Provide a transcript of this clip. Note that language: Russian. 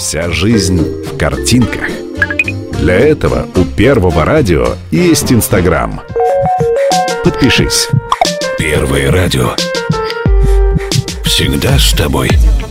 Вся жизнь в картинках. Для этого у Первого радио есть Инстаграм. Подпишись. Первое радио. Всегда с тобой.